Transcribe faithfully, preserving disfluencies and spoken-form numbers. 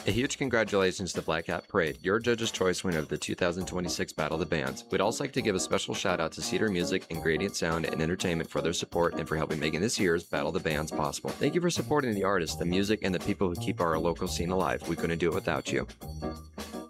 A huge congratulations to Black Hat Parade, your Judge's Choice winner of the two thousand twenty-six Battle of the Bands. We'd also like to give a special shout out to Cedar Music and Gradient Sound and Entertainment for their support and for helping making this year's Battle of the Bands possible. Thank you for supporting the artists, the music, and the people who keep our local scene alive. We couldn't do it without you.